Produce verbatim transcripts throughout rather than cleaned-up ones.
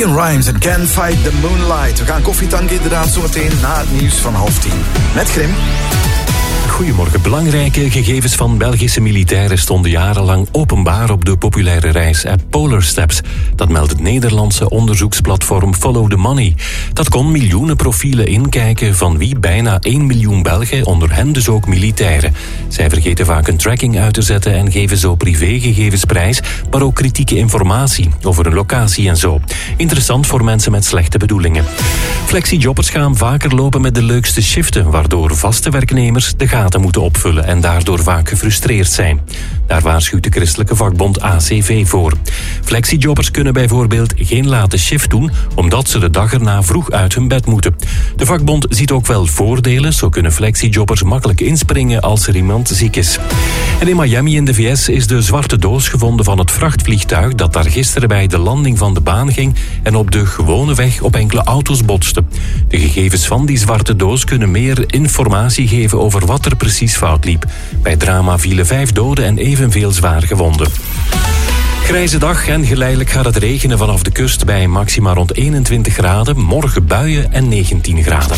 Leon Rimes en Can't Fight the Moonlight. We gaan koffietanken inderdaad zometeen na het nieuws van half tien. Met Grim. Goedemorgen. Belangrijke gegevens van Belgische militairen stonden jarenlang openbaar op de populaire reis-app Polar Steps. Dat meldt het Nederlandse onderzoeksplatform Follow the Money. Dat kon miljoenen profielen inkijken van wie bijna één miljoen Belgen, onder hen dus ook militairen. Zij vergeten vaak een tracking uit te zetten en geven zo privégegevens prijs, maar ook kritieke informatie over een locatie en zo. Interessant voor mensen met slechte bedoelingen. Flexijobbers gaan vaker lopen met de leukste shiften, waardoor vaste werknemers de gaten moeten opvullen en daardoor vaak gefrustreerd zijn. Daar waarschuwt de christelijke vakbond A C V voor. Flexijobbers kunnen bijvoorbeeld geen late shift doen, omdat ze de dag erna vroeg uit hun bed moeten. De vakbond ziet ook wel voordelen, zo kunnen flexijobbers makkelijk inspringen als er iemand ziek is. En in Miami in de V S is de zwarte doos gevonden van het vrachtvliegtuig dat daar gisteren bij de landing van de baan ging en op de gewone weg op enkele auto's botste. De gegevens van die zwarte doos kunnen meer informatie geven over wat er precies fout liep. Bij het drama vielen vijf doden en evenveel zwaar gewonden. Grijze dag en geleidelijk gaat het regenen vanaf de kust bij maxima rond eenentwintig graden. Morgen buien en negentien graden.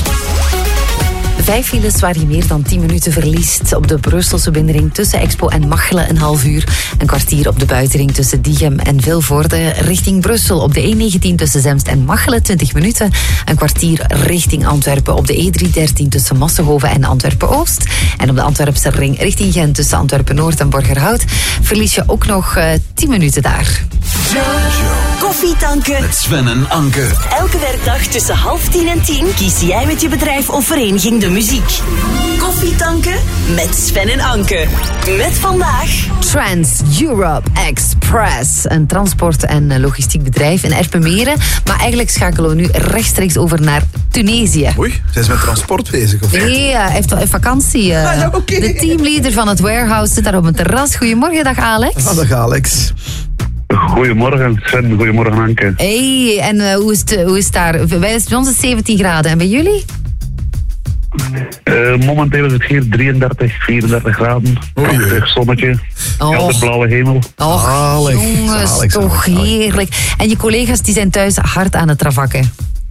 Vijf files waar je meer dan tien minuten verliest. Op de Brusselse binnenring tussen Expo en Machelen een half uur. Een kwartier op de buitenring tussen Diegem en Vilvoorde richting Brussel. Op de E negentien tussen Zemst en Machelen twintig minuten. Een kwartier richting Antwerpen op de E driehonderddertien tussen Massenhoven en Antwerpen-Oost. En op de Antwerpse ring richting Gent tussen Antwerpen-Noord en Borgerhout verlies je ook nog uh, tien minuten daar. Koffietanken met Sven en Anke. Elke werkdag tussen half tien en tien kies jij met je bedrijf of vereniging de muziek. Koffietanken met Sven en Anke. Met vandaag Trans-Europe Express. Een transport- en logistiek bedrijf in Erpenmeren. Maar eigenlijk schakelen we nu rechtstreeks over naar Tunesië. Oei, zijn ze met transport bezig? Of nee, hij heeft wel vakantie. Uh. Ah, ja, okay. De teamleader van het warehouse zit daar op een terras. Goedemorgen, dag Alex. Ah, dag Alex. Goedemorgen Sven, goedemorgen Anke. Hey, en uh, hoe, is het, hoe is het daar? Bij ons is zeventien graden en bij jullie? Uh, momenteel is het hier drieëndertig, vierendertig graden. Prachtig zonnetje. Oh. De blauwe hemel. Och, Alex, jongens, Alex, toch Alex, heerlijk. En je collega's die zijn thuis hard aan het travakken.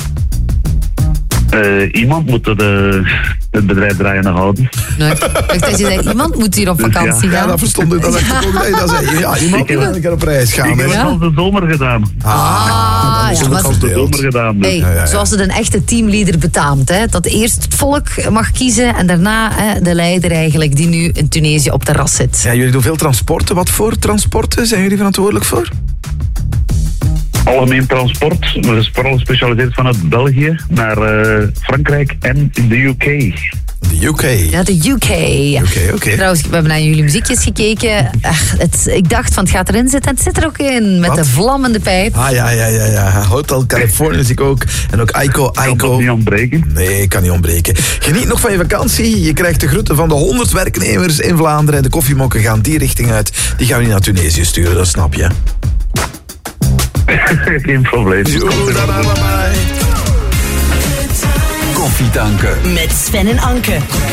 Uh, iemand moet het, uh, het bedrijf draaiende houden. Nee, ik dacht dat je zei, iemand moet hier op vakantie Ja, gaan. Ja, dat verstond ik. Dat dacht ik ook. Nee, dat zei, ja, iemand moet lekker op reis gaan. Ik heb hè. het al de zomer gedaan. Ah, Ah, dat is ja, ook maar- al De deelt. zomer gedaan. Dus. Hey, Ja, ja, ja. zoals het een echte teamleader betaamt. Hè? Dat eerst het volk mag kiezen en daarna hè, de leider eigenlijk die nu in Tunesië op terras zit. Ja, jullie doen veel transporten. Wat voor transporten zijn jullie verantwoordelijk voor? Algemeen transport. We zijn vooral gespecialiseerd vanuit België naar uh, Frankrijk en de U K. De U K. Ja, de U K. Oké, oké. Trouwens, we hebben naar jullie muziekjes gekeken. Ach, het, ik dacht van het gaat erin zitten. En het zit er ook in. Met Wat? de vlammende pijp. Ah, ja, ja, ja, ja. Hotel California zie ik ook. En ook Aiko, Kan Aiko. dat niet ontbreken? Nee, kan niet ontbreken. Geniet nog van je vakantie. Je krijgt de groeten van de honderd werknemers in Vlaanderen. En de koffiemokken gaan die richting uit. Die gaan we niet naar Tunesië sturen, dat snap je. Geen probleem. Yo, da, da, da, bye. Koffietanken. met Sven en Anke.